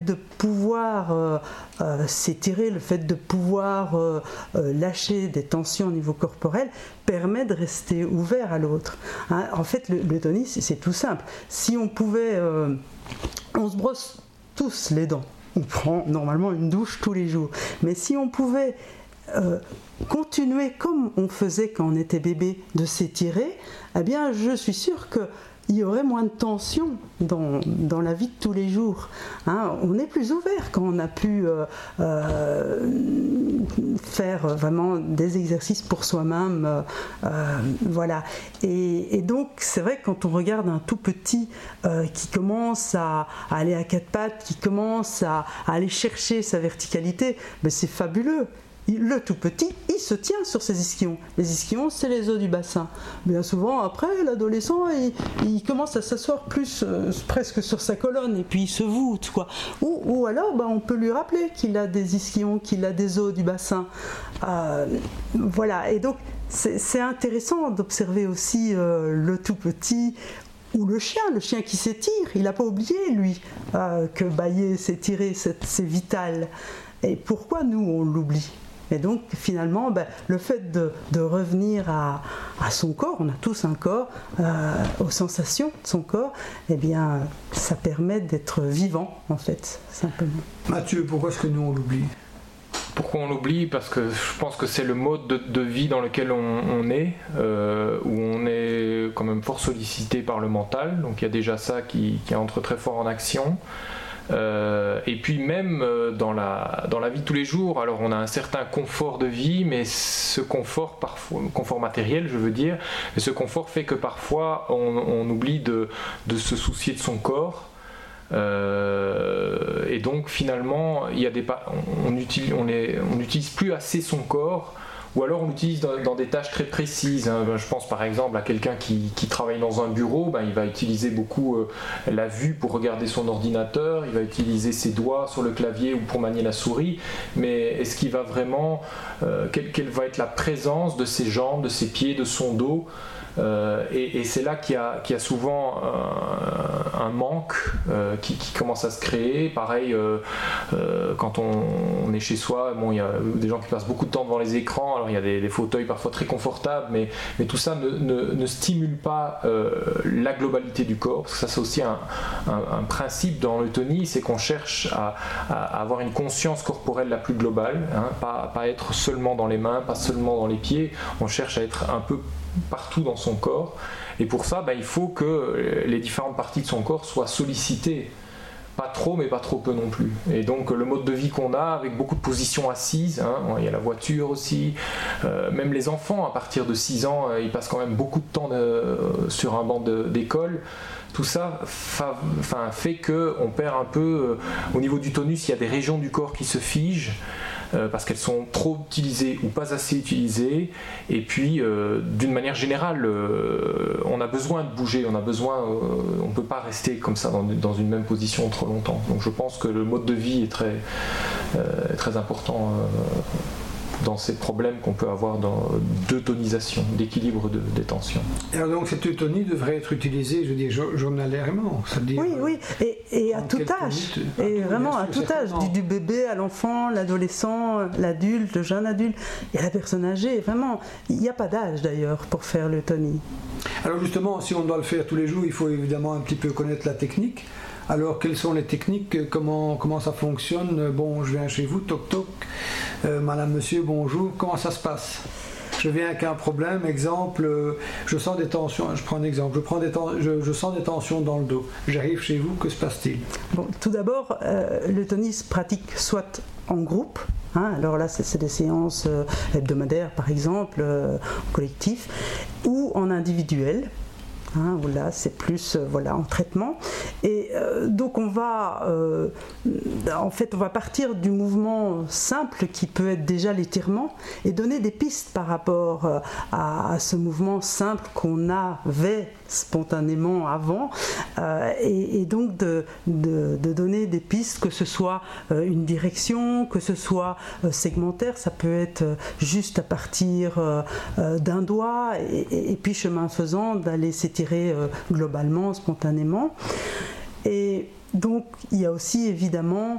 de pouvoir s'étirer, le fait de pouvoir lâcher des tensions au niveau corporel permet de rester ouvert à l'autre. Hein, en fait, le tonisme, c'est tout simple. Si on pouvait... on se brosse tous les dents. On prend normalement une douche tous les jours. Mais si on pouvait continuer comme on faisait quand on était bébé, de s'étirer, eh bien, je suis sûre qu'il y aurait moins de tension dans la vie de tous les jours. Hein, on est plus ouvert quand on a pu faire vraiment des exercices pour soi-même. Voilà. Et donc, c'est vrai que quand on regarde un tout petit qui commence à aller à quatre pattes, qui commence à aller chercher sa verticalité, ben c'est fabuleux. Le tout petit, il se tient sur ses ischions. Les ischions, c'est les os du bassin. Bien souvent, après, l'adolescent, il commence à s'asseoir plus presque sur sa colonne et puis il se voûte, quoi. Ou alors, on peut lui rappeler qu'il a des ischions, qu'il a des os du bassin. Voilà. Et donc, c'est intéressant d'observer aussi le tout petit. Ou le chien qui s'étire. Il n'a pas oublié, lui, que bâiller, s'étirer, c'est vital. Et pourquoi nous, on l'oublie ? Et donc finalement, le fait de revenir à son corps, on a tous un corps, aux sensations de son corps, eh bien ça permet d'être vivant en fait, simplement. Mathieu, pourquoi est-ce que nous on l'oublie ? Pourquoi on l'oublie ? Parce que je pense que c'est le mode de vie dans lequel on est, où on est quand même fort sollicité par le mental, donc il y a déjà ça qui entre très fort en action. Et puis même dans la vie de tous les jours, alors on a un certain confort de vie, mais ce confort, parfois, confort matériel je veux dire, et ce confort fait que parfois on oublie de se soucier de son corps. Et donc finalement on n'utilise plus assez son corps, ou alors on l'utilise dans des tâches très précises. Je pense par exemple à quelqu'un qui travaille dans un bureau, il va utiliser beaucoup la vue pour regarder son ordinateur, il va utiliser ses doigts sur le clavier ou pour manier la souris, mais est-ce qu'il va vraiment, quelle va être la présence de ses jambes, de ses pieds, de son dos ? Et c'est là qu'il y a souvent un manque qui commence à se créer. Pareil, quand on est chez soi, il y a des gens qui passent beaucoup de temps devant les écrans, alors il y a des fauteuils parfois très confortables, mais tout ça ne stimule pas la globalité du corps, parce que ça c'est aussi un principe dans l'eutonie, c'est qu'on cherche à avoir une conscience corporelle la plus globale, pas être seulement dans les mains, pas seulement dans les pieds, on cherche à être un peu partout dans son corps, et pour ça il faut que les différentes parties de son corps soient sollicitées, pas trop mais pas trop peu non plus. Et donc le mode de vie qu'on a avec beaucoup de positions assises, il y a la voiture aussi, même les enfants à partir de 6 ans ils passent quand même beaucoup de temps sur un banc d'école. Tout ça fait qu'on perd un peu au niveau du tonus, il y a des régions du corps qui se figent parce qu'elles sont trop utilisées ou pas assez utilisées, et puis d'une manière générale on a besoin de bouger, on ne peut pas rester comme ça dans une même position trop longtemps. Donc je pense que le mode de vie est très, très important dans ces problèmes qu'on peut avoir d'eutonisation, d'équilibre des tensions. Alors donc cette eutonie devrait être utilisée, je veux dire, journalièrement, c'est-à-dire... Oui, et à tout âge, et vraiment à tout âge, du bébé à l'enfant, l'adolescent, l'adulte, le jeune adulte, et à la personne âgée, vraiment, il n'y a pas d'âge d'ailleurs pour faire l'eutonie. Alors justement, si on doit le faire tous les jours, il faut évidemment un petit peu connaître la technique. Alors, quelles sont les techniques, comment ça fonctionne ? Bon, je viens chez vous, toc toc, madame, monsieur, bonjour, comment ça se passe ? Je viens avec un problème, exemple, je sens des tensions, je prends un exemple, je sens des tensions dans le dos, j'arrive chez vous, que se passe-t-il ? Bon, tout d'abord, l'eutonie se pratique soit en groupe, alors là c'est des séances hebdomadaires par exemple, collectif, ou en individuel. Où là c'est plus en traitement, et donc on va partir du mouvement simple qui peut être déjà l'étirement et donner des pistes par rapport à ce mouvement simple qu'on avait spontanément avant, et donc de donner des pistes, que ce soit une direction, que ce soit segmentaire, ça peut être juste à partir d'un doigt, et puis chemin faisant d'aller s'étirer globalement, spontanément. Et donc il y a aussi évidemment